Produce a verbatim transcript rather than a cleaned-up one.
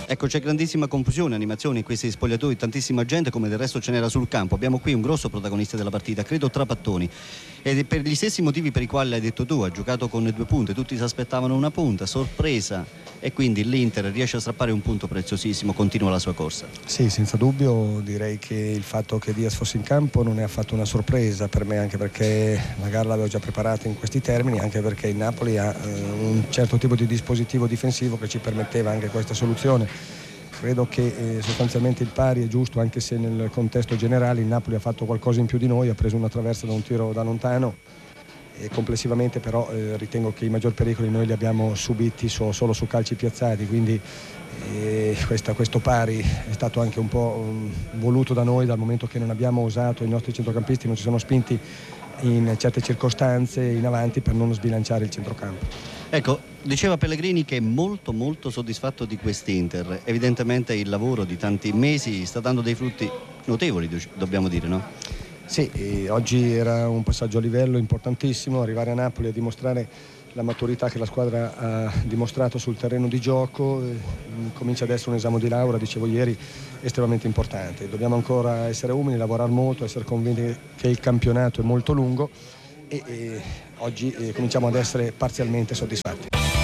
Ecco, c'è grandissima confusione, animazione in questi spogliatoi, tantissima gente, come del resto ce n'era sul campo. Abbiamo qui un grosso protagonista della partita, credo Trapattoni, ed per gli stessi motivi per i quali l'hai detto tu, ha giocato con due punte, tutti si aspettavano una punta, sorpresa, e quindi l'Inter riesce a strappare un punto preziosissimo, continua la sua corsa. Sì, senza dubbio, direi che il fatto che Diaz fosse in campo non è affatto una sorpresa per me, anche perché la gara l'avevo già preparata in questi termini, anche perché il Napoli ha eh, un certo tipo di dispositivo difensivo che ci permetteva anche questa soluzione. Credo che eh, sostanzialmente il pari è giusto, anche se nel contesto generale il Napoli ha fatto qualcosa in più di noi, ha preso una traversa da un tiro da lontano e complessivamente però eh, ritengo che i maggior pericoli noi li abbiamo subiti so, solo su calci piazzati, quindi eh, questa, questo pari è stato anche un po' um, voluto da noi, dal momento che non abbiamo osato, i nostri centrocampisti non si sono spinti in certe circostanze in avanti per non sbilanciare il centrocampo. Ecco, diceva Pellegrini che è molto molto soddisfatto di quest'Inter, evidentemente il lavoro di tanti mesi sta dando dei frutti notevoli, dobbiamo dire, no? Sì, e oggi era un passaggio a livello importantissimo, arrivare a Napoli a dimostrare la maturità che la squadra ha dimostrato sul terreno di gioco, eh, comincia ad essere un esame di laurea, dicevo ieri, estremamente importante. Dobbiamo ancora essere umili, lavorare molto, essere convinti che il campionato è molto lungo e, e oggi eh, cominciamo ad essere parzialmente soddisfatti.